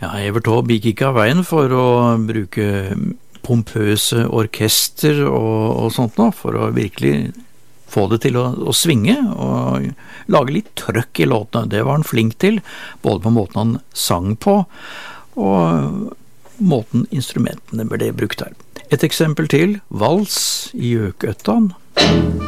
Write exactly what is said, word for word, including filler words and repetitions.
Ja, Evert Taube gikk ikke av veien for å bruke pompøse orkester og, og sånt nå, for å virkelig få det til å, å svinge og lage litt trøkk i låtene. Det var han flink til, både på måten han sang på og måten instrumentene ble brukt her. Et eksempel til, vals i Gjøkøttan.